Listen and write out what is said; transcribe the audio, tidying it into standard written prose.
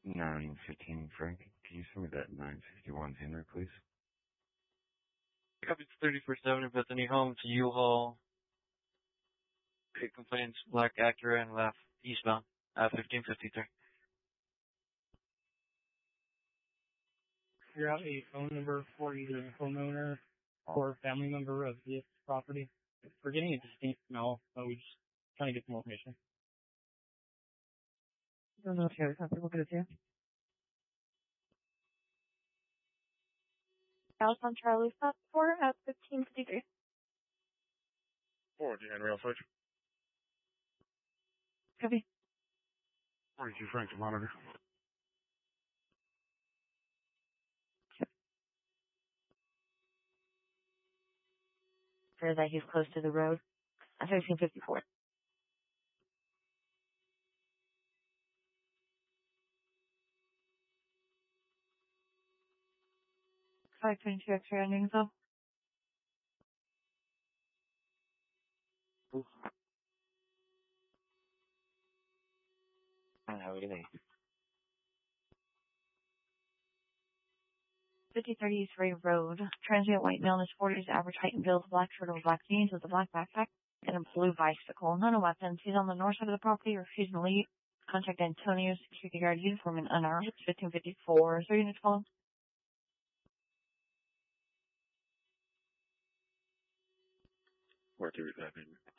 915 Frank. Can you send me that 951 Henry, please? Copy 31st Avenue, Bethany Home to U-Haul. Create complaints, black Acura and left eastbound, 1553. Figure out a phone number for either the homeowner or a family member of this property. We're getting a distinct smell, but we're just trying to get some more information. Don't know if you're comfortable with it here. House on Charlie Stop 4 at 1553. 40 Henry, I'll switch. Copy. 42 Frank to monitor. Says that he's close to the road. 1354. 522 X-ray endings though. How are you doing? 5030 East Ray Road. Transient white male in his 40s, average height and build, black shirt over black jeans with a black backpack and a blue bicycle. None of weapons. He's on the north side of the property, refusing to leave. Contact Antonio, security guard, uniform and unarmed. 1554. 30 to 12. 435 Henry.